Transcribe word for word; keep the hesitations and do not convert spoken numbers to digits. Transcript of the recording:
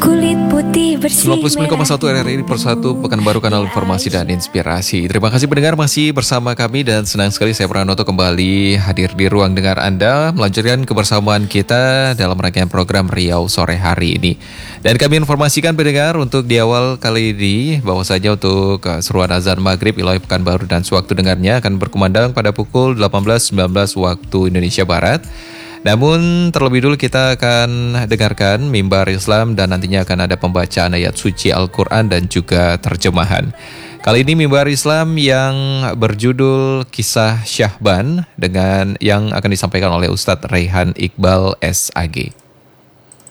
Kulit putih bersih sembilan puluh sembilan koma satu R R I Persatu Pekanbaru, kanal informasi dan inspirasi. Terima kasih pendengar masih bersama kami dan senang sekali saya Pranoto kembali hadir di ruang dengar Anda melanjutkan kebersamaan kita dalam rangkaian program Riau Sore hari ini. Dan kami informasikan pendengar untuk di awal kali ini bahwa saja untuk uh, seruan azan maghrib wilayah Pekanbaru dan sewaktu dengarnya akan berkumandang pada pukul delapan belas sembilan belas waktu Indonesia Barat. Namun terlebih dulu kita akan dengarkan mimbar Islam dan nantinya akan ada pembacaan ayat suci Al-Quran dan juga terjemahan. Kali ini mimbar Islam yang berjudul Kisah Syahban dengan yang akan disampaikan oleh Ustadz Raihan Iqbal S A G.